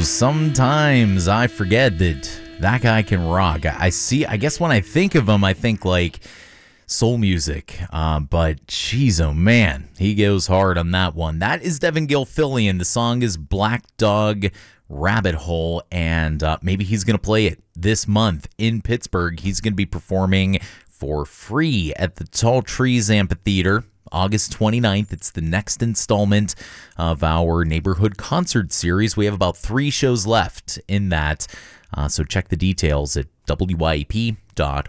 sometimes I forget that guy can rock. I guess when I think of him, I think like soul music. But geez, oh man, he goes hard on that one. That is Devin Gilfillian. The song is Black Dog Rabbit Hole, and maybe he's going to play it this month in Pittsburgh. He's going to be performing for free at the Tall Trees Amphitheater August 29th. It's the next installment of our neighborhood concert series. We have about 3 shows left in that, so check the details at wyep.org.